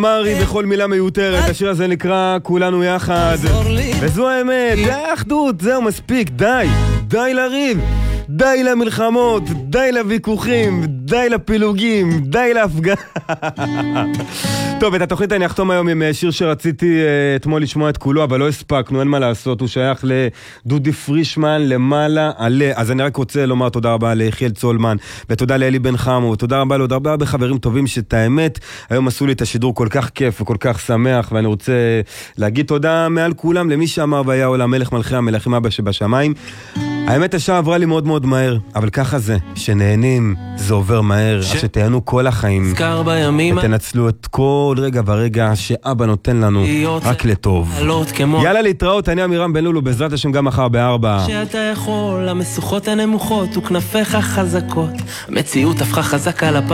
מרי בכל מילה מיותרת, השיר הזה נקרא כולנו יחד, וזו האמת, זה האחדות, זהו מספיק, די לריב, די למלחמות, די לוויכוחים, די לפילוגים, די להפגנה. טוב, את התוכנית אני אחתום היום עם שיר שרציתי אתמול לשמוע את כולו, אבל לא הספקנו, אין מה לעשות, הוא שייך לדודי פרישמן, למעלה עלה. אז אני רק רוצה לומר תודה רבה ליחיאל צולמן, ותודה לאלי בן חמו, ותודה רבה לעוד הרבה חברים טובים שאת האמת, היום עשו לי את השידור כל כך כיף וכל כך שמח, ואני רוצה להגיד תודה מעל כולם למי שאמר והיה עולם מלך מלכי המלכים אבא שבשמיים. האמת השעה עברה לי מאוד מאוד מהר, אבל ככה זה, שנהנים זה עובר מהר, אז שתהנו כל החיים, ותנצלו את כל רגע ורגע שאבא נותן לנו רק לטוב. יאללה להתראות, אני אמירם בן לולו, בעזרת השם גם מחר ב4. שאתה יכול, המשוחות הנמוכות וכנפיך חזקות, המציאות הפכה חזקה לפעמים.